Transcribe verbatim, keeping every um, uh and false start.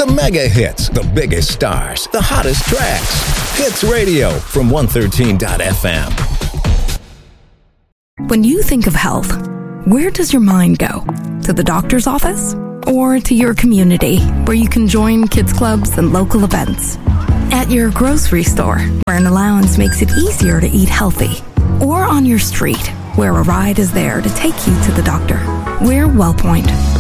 The mega hits, the biggest stars, the hottest tracks. Hits Radio from one thirteen dot f m. When you think of health, where does your mind go? To the doctor's office? Or to your community, where you can join kids clubs and local events? At your grocery store, where an allowance makes it easier to eat healthy? Or on your street, where a ride is there to take you to the doctor? We're WellPoint.